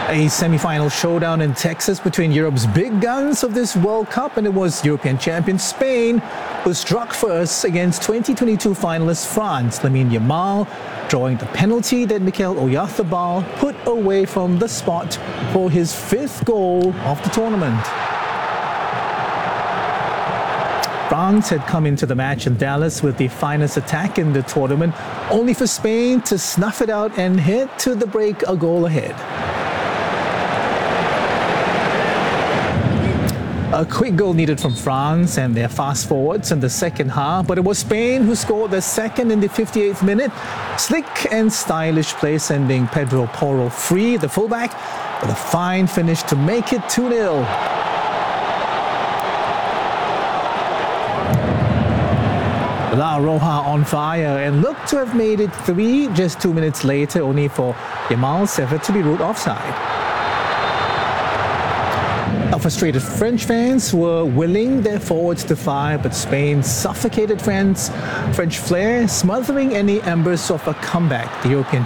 A semi-final showdown in Texas between Europe's big guns of this World Cup, and it was European champion Spain who struck first against 2022 finalist France. Lamine Yamal drawing the penalty that Mikel Oyarzabal put away from the spot for his 5th goal of the tournament. France had come into the match in Dallas with the finest attack in the tournament, only for Spain to snuff it out and head to the break a goal ahead. A quick goal needed from France and their fast forwards in the second half, but it was Spain who scored the second in the 58th minute. Slick and stylish play sending Pedro Porro free, the fullback, with a fine finish to make it 2-0. La Roja on fire and looked to have made it 3 just 2 minutes later, only for Yamal's effort to be ruled offside. Frustrated French fans were willing their forwards to fire, but Spain suffocated French flair, smothering any embers of a comeback. The European